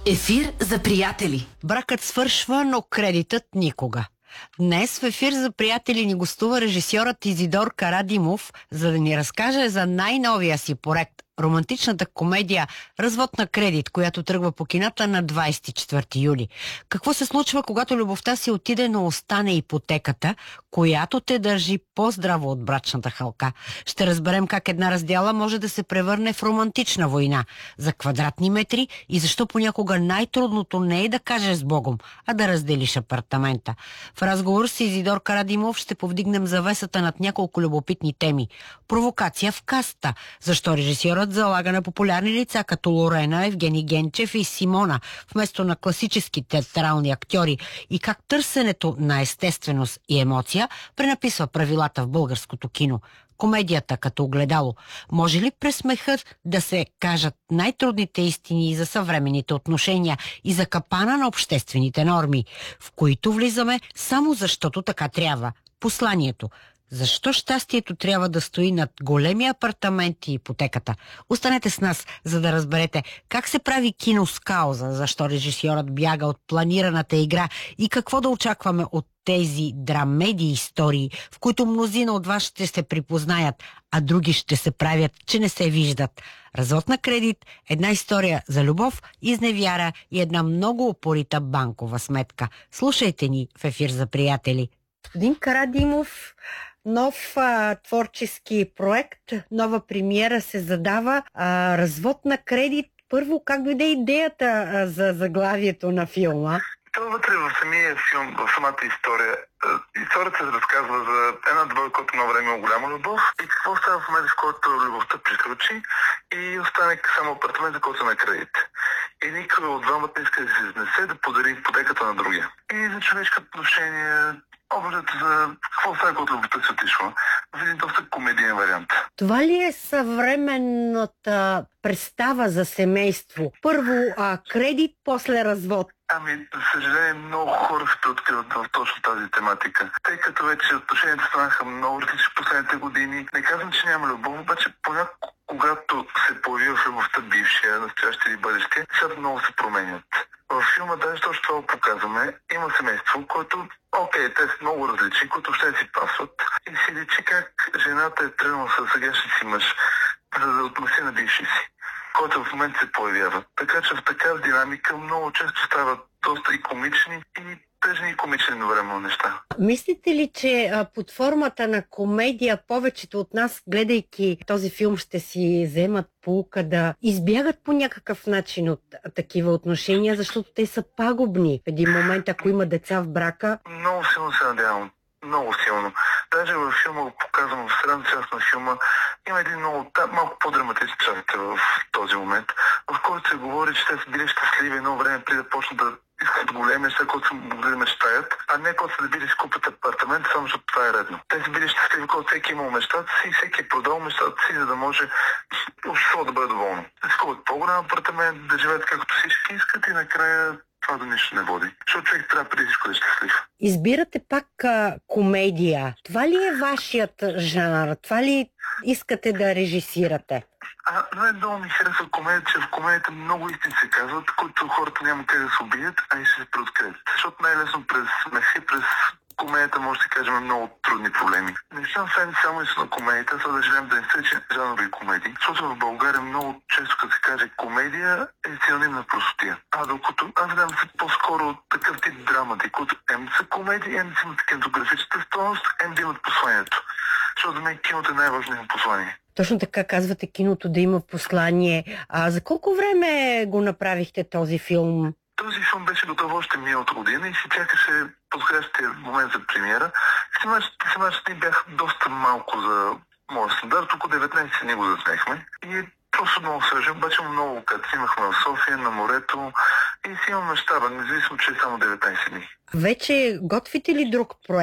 Ефир за приятели. Бракът свършва, но кредитът никога. Днес в Ефир за приятели ни гостува режисьорът Изидор Карадимов, за да ни разкаже за най-новия си проект – романтичната комедия «Развод на кредит», която тръгва по кината на 24 юли. Какво се случва, когато любовта си отиде, но остане ипотеката, която те държи по-здраво от брачната халка? Ще разберем как една раздяла може да се превърне в романтична война за квадратни метри и защо понякога най-трудното не е да кажеш с Богом, а да разделиш апартамента. В разговор с Изидор Карадимов ще повдигнем завесата над няколко любопитни теми. Провокация в каста. Защо режисьорът залага на популярни лица като Лорена, Евгений Генчев и Симона, вместо на класически театрални актьори, и как търсенето на естественост и емоция пренаписва правилата в българското кино. Комедията като огледало. Може ли през смеха да се кажат най-трудните истини за съвременните отношения и за капана на обществените норми, в които влизаме само защото така трябва? Посланието. Защо щастието трябва да стои над големи апартаменти и ипотеката? Останете с нас, за да разберете как се прави кино с кауза, защо режисьорът бяга от планираната игра и какво да очакваме от тези драмеди истории, в които мнозина от вас ще се припознаят, а други ще се правят, че не се виждат. Развод на кредит, една история за любов, изневяра и една много упорита банкова сметка. Слушайте ни в Ефир за приятели. Господин Карадимов, нов творчески проект, нова премиера се задава, развод на кредит. Първо, как дойде идеята за заглавието на филма? Това вътре в самия филм, в самата история. Историята се разказва за една двойка, която много време има голяма любов, и какво става в момента, в който любовта приключи и остане само апартамент, за който на кредит. И никой от двамата не иска да се изнесе, да подари ипотеката на другия. И за човешки отношения, образът за какво става, когато любовта се отишла, в един доста комедиен вариант. Това ли е съвременната представа за семейство? Първо кредит, после развод. Ами, за съжаление, много хора се откриват в точно тази тематика. Тъй като вече отношенията станаха много различни в последните години. Не казвам, че няма любов, обаче понякога, когато се появи в любовта бившия, настоящия или бъдещия, сега много се променят. В филма даже точно това показваме. Има семейство, което, те са много различни, които ще си пасват. И си личи как жената е тръгнала с сегашния си мъж, за да отмъси на бивши си, който в момента се появява. Така че в такава динамика много често стават доста и комични, и тъжни и комични едновременно неща. Мислите ли, че под формата на комедия повечето от нас, гледайки този филм, ще си вземат поука да избягат по някакъв начин от такива отношения, защото те са пагубни в един момент, ако има деца в брака? Много силно се надявам. Много силно. Даже във филма го показвам, в средната част на филма има един малко по-драматичен част в този момент, в който се говори, че те са били щастливи едно време преди да почнат да искат големи неща, които са могли да мечтаят, а не когато са да били скупят апартамент, само защото това е редно. Те са били щастливи, когато всеки имал мечтата си и всеки е продал мечтата си, за да може обществото да бъде доволно. Да скупят по-голям апартамент, да живеят както всички искат и накрая това до нищо не води. Защото човек трябва преди всичко да е щастлив. Избирате пак комедия. Това ли е вашият жанр? Това ли искате да режисирате? Много ми харесва комедия, че в комедията много истини се казват, които хората няма как да се убият, а и ще се преоткрият. Защото най-лесно през смеха, през комедията може да се кажем много трудни проблеми. Не съм фен само и на комедията, за да желаем да не сречем жанрови комедии, защото в България много често като се каже комедия е синоним на простотия. Докато аз гледам по-скоро такъв тип драмати, които са комедии, да имат кинематографичната стойност, да имат посланието. Защото за мен киното е най-важното послание. Точно така казвате, киното да има послание. За колко време го направихте този филм? Този филм беше готов още миналата година и се чакаше подходящия момент за премиера. Снимачите ни бяха доста малко за моя стандарт, около 19 дни го заснехме. И просто много свежи, обаче много локации. Снимахме в София, на морето и си имам мащаба, независимо, че е само 19 дни. Вече готвите ли друг проект?